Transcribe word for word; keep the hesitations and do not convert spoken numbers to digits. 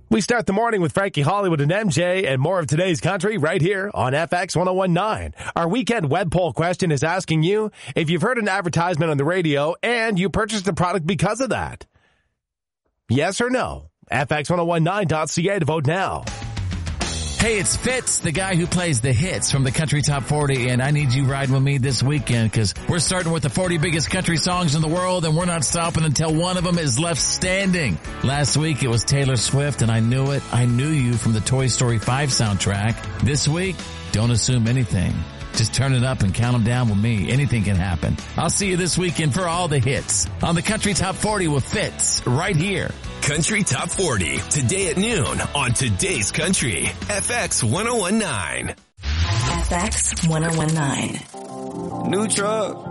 We start the morning with Frankie Hollywood and M J and more of today's country right here on F X ten nineteen. Our weekend web poll question is asking you if you've heard an advertisement on the radio and you purchased a product because of that. Yes or no? F X ten nineteen dot C A to vote now. Hey, it's Fitz, the guy who plays the hits from the Country Top forty, and I need you riding with me this weekend because we're starting with the forty biggest country songs in the world, and we're not stopping until one of them is left standing. Last week, it was Taylor Swift, and I knew it. I knew you from the Toy Story five soundtrack. This week, don't assume anything. Just turn it up and count them down with me. Anything can happen. I'll see you this weekend for all the hits on the Country Top forty with Fitz right here. Country Top forty, today at noon on Today's Country, F X ten nineteen. F X ten nineteen. New truck.